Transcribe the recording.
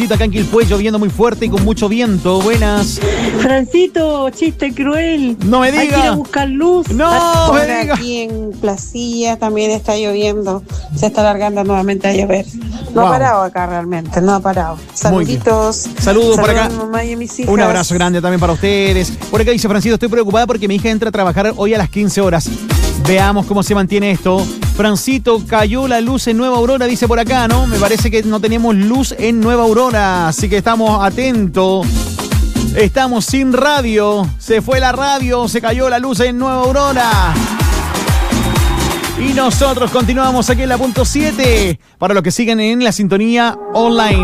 Acá en Quilpué, lloviendo muy fuerte y con mucho viento. Buenas. Francito, chiste cruel. No me diga. Hay que ir a buscar luz. No me diga. Aquí en Placilla también está lloviendo. Se está alargando nuevamente a llover. No Wow. ha parado acá realmente, no ha parado. Saluditos. Saludos por acá. A mi mamá y a mis hijas. Un abrazo grande también para ustedes. Por acá dice Francisco, estoy preocupada porque mi hija entra a trabajar hoy a las 15 horas. Veamos cómo se mantiene esto. Francito, cayó la luz en Nueva Aurora, dice por acá, ¿no? Me parece que no tenemos luz en Nueva Aurora, así que estamos atentos. Estamos sin radio. Se fue la radio, se cayó la luz en Nueva Aurora. Y nosotros continuamos aquí en la punto 7 para los que siguen en la sintonía online.